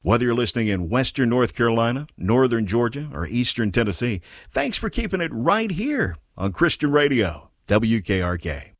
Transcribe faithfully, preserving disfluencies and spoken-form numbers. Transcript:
Whether you're listening in Western North Carolina, Northern Georgia, or Eastern Tennessee, thanks for keeping it right here on Christian Radio, W K R K.